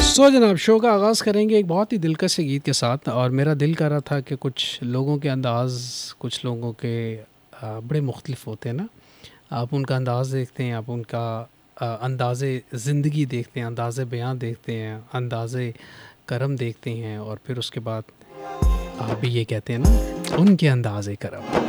सो जनाब, शो का आगाज़ करेंगे एक बहुत ही दिलकश से गीत के साथ। और मेरा दिल कर रहा था कि कुछ लोगों के अंदाज़, कुछ लोगों के बड़े मुख्तलिफ होते हैं ना। आप उनका अंदाज़ देखते हैं, आप उनका अंदाज़े ज़िंदगी देखते हैं, अंदाज़े बयां देखते हैं, अंदाज़े करम देखते हैं, और फिर उसके बाद आप भी ये कहते हैं ना, उनके अंदाज़े करम।